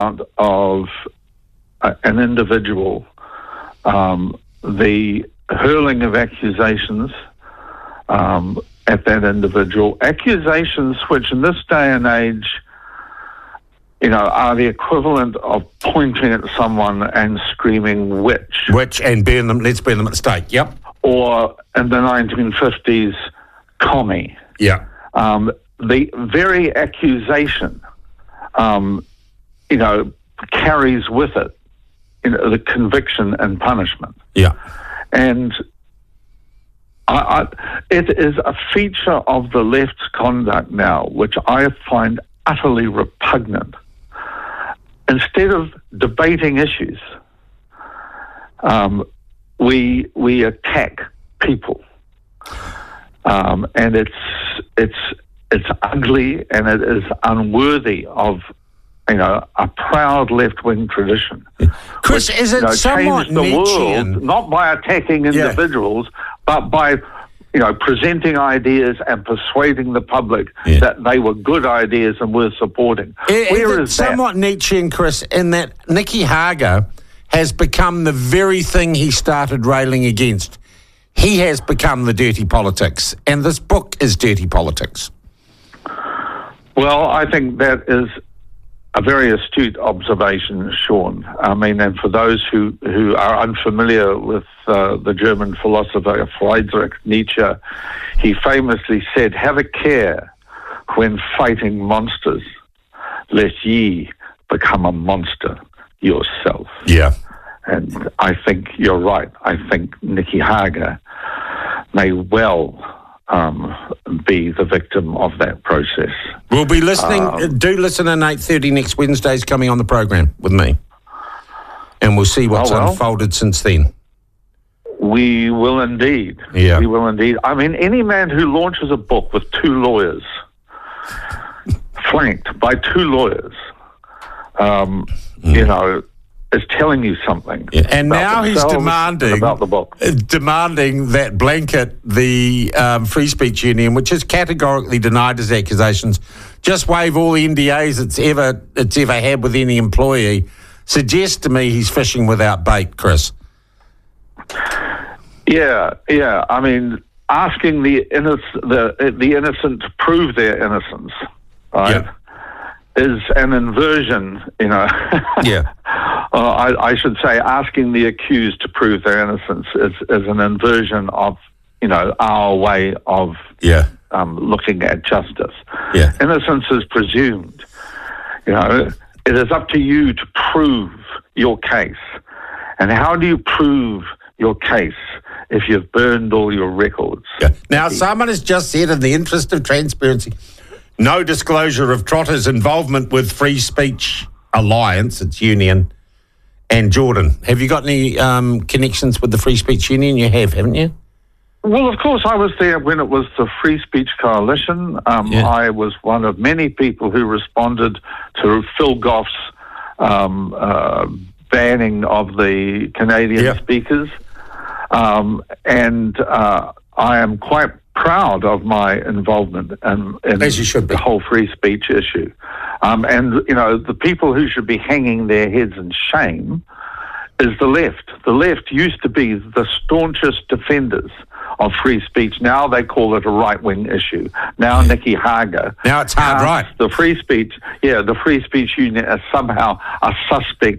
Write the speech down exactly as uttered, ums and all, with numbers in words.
of uh, an individual, um, the hurling of accusations um, at that individual, accusations which in this day and age, you know, are the equivalent of pointing at someone and screaming witch. Witch and burn them, let's burn them at the stake, yep. Or in the nineteen fifties, commie. Yeah. Um, the very accusation, um, you know, carries with it, you know, the conviction and punishment. Yeah. And I, I, it is a feature of the left's conduct now, which I find utterly repugnant. Instead of debating issues, um, we we attack people, um, and it's it's it's ugly and it is unworthy of, you know, a proud left-wing tradition. Chris, which, is it you know, somewhat changed the Nietzschean? world not by attacking individuals, yeah. but by, you know, presenting ideas and persuading the public yeah. that they were good ideas and worth supporting. Is, Where is it is somewhat that? Nietzschean, Chris, in that Nicky Hager has become the very thing he started railing against? He has become the dirty politics, and this book is dirty politics. Well, I think that is a very astute observation, Sean. I mean, and for those who, who are unfamiliar with uh, the German philosopher Friedrich Nietzsche, he famously said, "Have a care when fighting monsters, lest ye become a monster yourself." Yeah. And I think you're right. I think Nicky Hager may well um, be the victim of that process. We'll be listening. Um, do listen at eight thirty next Wednesday's coming on the program with me. And we'll see what's oh, well, unfolded since then. We will indeed. Yeah. We will indeed. I mean, any man who launches a book with two lawyers, flanked by two lawyers, um, mm. you know, is telling you something. Yeah. And now he's demanding about the book. demanding that blanket the um, Free Speech Union, which has categorically denied his accusations, just waive all the N D As it's ever it's ever had with any employee, suggests to me he's fishing without bait, Chris. Yeah, yeah. I mean, asking the innoc- the the innocent to prove their innocence, right? Yeah. Is an inversion, you know. Yeah. uh, I, I should say asking the accused to prove their innocence is, is an inversion of, you know, our way of yeah. um, looking at justice. Yeah. Innocence is presumed. You know, it is up to you to prove your case. And how do you prove your case if you've burned all your records? Yeah. Now, someone has just said, in the interest of transparency, no disclosure of Trotter's involvement with Free Speech Alliance, its union, and Jordan. Have you got any um, connections with the Free Speech Union? You have, haven't you? Well, of course, I was there when it was the Free Speech Coalition. Um, yeah. I was one of many people who responded to Phil Goff's um, uh, banning of the Canadian yeah. speakers. Um, and uh, I am quite proud of my involvement in, in As you should be. the whole free speech issue. Um, and, you know, the people who should be hanging their heads in shame is the left. The left used to be the staunchest defenders of free speech. Now they call it a right-wing issue. Now Nicky Hager. Now it's hard right. The free speech, yeah, the Free Speech Union is somehow a suspect